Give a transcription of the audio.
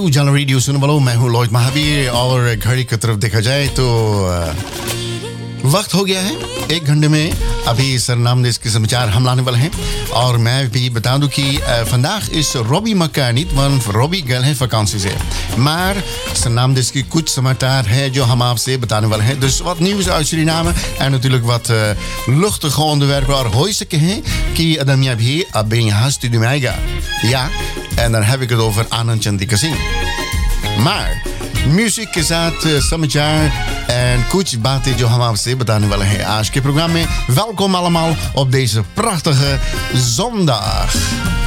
उजाला रेडियो सुनने वालों, मैं हूं लॉयड महावीर और घड़ी की तरफ देखा जाए तो वक्त हो गया है 1 घंटे में अभी सरनाम देश के समाचार हम लाने वाले हैं और मैं भी बता दूं कि vandaag is Robbie Makka niet, want Robbie gel heeft vakantie से maar सरनाम देश की कुछ समाचार है जो हम आपसे बताने वाले हैं. Dus wat nieuws uit Suriname en natuurlijk wat luchtige onderwerpen और हो सके हैं कि अदमिया भी अब यहाँ स्टूडियो में आएगा. Ja, en dan heb ik het over Anand Chandika Singh. Maar music के साथ समाचार en कुछ बातें जो हम आपसे बताने वाले हैं आज के प्रोग्राम में. Welkom allemaal op deze prachtige zondag.